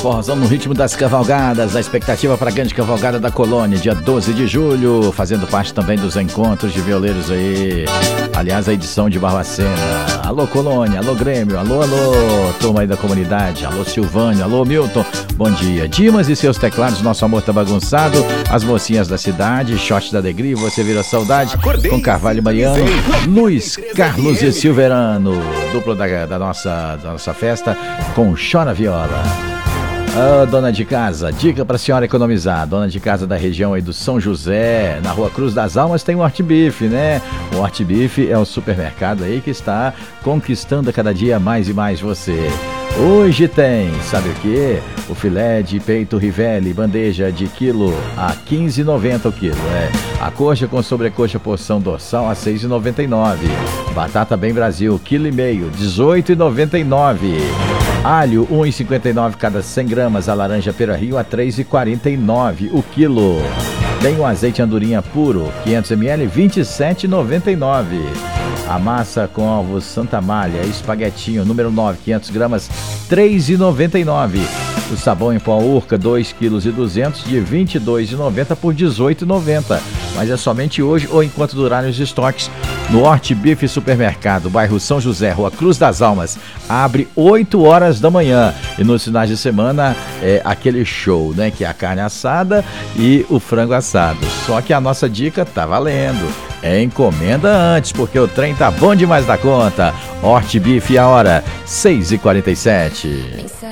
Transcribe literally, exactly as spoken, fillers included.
Forrozão no ritmo das cavalgadas, a expectativa para a grande cavalgada da Colônia, dia doze de julho, fazendo parte também dos encontros de violeiros aí. Aliás, a edição de Barbacena. Alô Colônia, alô Grêmio, alô, alô, turma aí da comunidade, alô Silvânia, alô Milton, bom dia. Dimas e seus teclados, nosso amor tá bagunçado, as mocinhas da cidade, shot da alegria, você vira saudade, com Carvalho Mariano, Luiz Carlos e Silverano, duplo da, da, nossa, da nossa festa, com Chora Viola. Ah, dona de casa, dica pra senhora economizar. Dona de casa da região aí do São José, na Rua Cruz das Almas, tem o Hortibife, né? O Hortibife é um supermercado aí que está conquistando a cada dia mais e mais você. Hoje tem, sabe o que? O filé de peito Rivelli, bandeja de quilo a quinze reais e noventa centavos o quilo. É. A coxa com sobrecoxa porção dorsal a seis reais e noventa e nove centavos. Batata Bem Brasil, quilo e meio, dezoito reais e noventa e nove centavos. Alho, um real e cinquenta e nove centavos cada cem gramas. A laranja Pera Rio a três reais e quarenta e nove centavos o quilo. Tem o azeite andorinha puro, quinhentos mililitros, vinte e sete reais e noventa e nove centavos. A massa com ovos Santa Malha, espaguetinho, número nove, quinhentas gramas, três reais e noventa e nove centavos. O sabão em pó Urca, dois quilos e duzentos, de vinte e dois reais e noventa centavos por dezoito reais e noventa centavos. Mas é somente hoje ou enquanto durarem os estoques no Hortibife Supermercado, bairro São José, Rua Cruz das Almas. Abre oito horas da manhã e nos finais de semana é aquele show, né? Que é a carne assada e o frango assado. Só que a nossa dica tá valendo. É encomenda antes, porque o trem tá bom demais da conta. Hortibife, a hora seis e quarenta e sete.